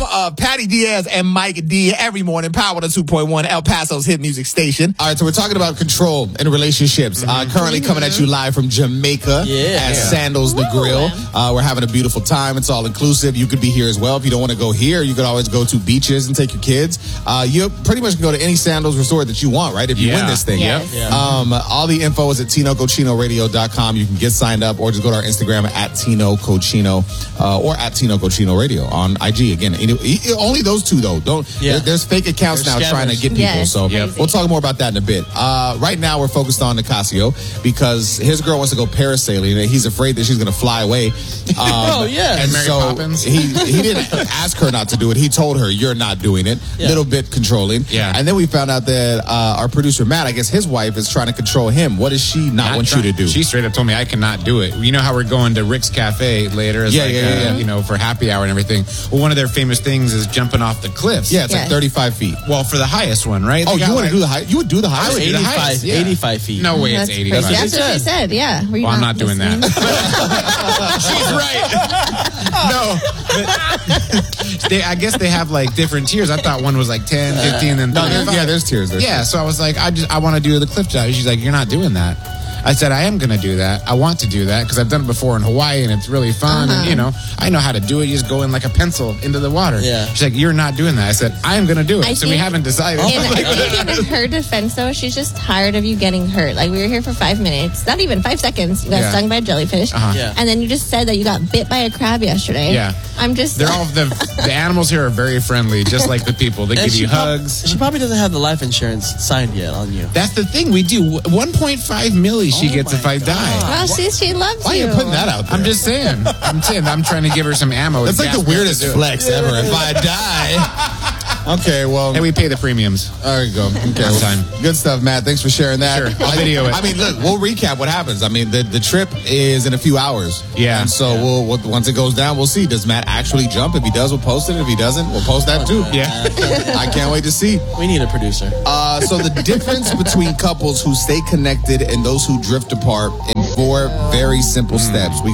Patty Diaz and Mike D every morning. Power to 2.1, El Paso's hit music station. All right, so we're talking about control in relationships. Currently coming at you live from Jamaica at Sandals the Grill. We're having a beautiful time. It's all inclusive. You could be here as well. If you don't want to go here, you could always go to beaches and take your kids. You pretty much can go to any Sandals resort that you want, right? If you win this thing. Yes. All the info is at TinoCochinoRadio.com. You can get signed up or just go to our Instagram at Tino Cochino or at Tino Cochino Radio on IG. Again, only those two though. There's fake accounts now trying to get people. So we'll talk more about that in a bit. Right now we're focused on Nicasio because his girl wants to go parasailing and he's afraid that she's going to fly away. And Mary Poppins. He didn't ask her not to do it. He told her, you're not doing it. Little bit controlling. And then we found out that our producer Matt, I guess his wife is trying to control him. What does she not want you to do? She straight up told me I cannot do it. You know how we're going to Rick's Cafe later? You know, for happy hour and everything. Well, one of their famous things is jumping off the cliffs. Yeah, it's like 35 feet. Well, for the highest one, right? Oh, you want to do the high? You would do the highest? 85 feet. No way, it's 85. That's what she said. Yeah. Well, I'm not doing that. She's right. I guess they have like different tiers. I thought one was like 10, 15, and 35. There's tiers. So I was like, I want to do the cliff dive. She's like, you're not doing that. I said, I am going to do that. I want to do that because I've done it before in Hawaii and it's really fun. And, you know, I know how to do it. You just go in like a pencil into the water. She's like, you're not doing that. I said, I am going to do it. So we haven't decided. I think in her defense, though, she's just tired of you getting hurt. Like, we were here for 5 minutes. Not even 5 seconds. You got stung by a jellyfish. And then you just said that you got bit by a crab yesterday. I'm just... They're all... The animals here are very friendly, just like the people. They give you hugs. She probably doesn't have the life insurance signed yet on you. That's the thing. We do. 1.5 million she gets if I die. Well, she loves Why are you putting that out there? I'm just saying. I'm trying to give her some ammo. That's like the weirdest flex ever. If I die... Okay, well... And we pay the premiums. There you go. Okay, good stuff, Matt. Thanks for sharing that. Sure, I'll video it. I mean, look, we'll recap what happens. I mean, the trip is in a few hours. Yeah. And so we'll once it goes down, we'll see. Does Matt actually jump? If he does, we'll post it. If he doesn't, we'll post that too. Yeah. I can't wait to see. We need a producer. So the difference between couples who stay connected and those who drift apart in 4 very simple steps.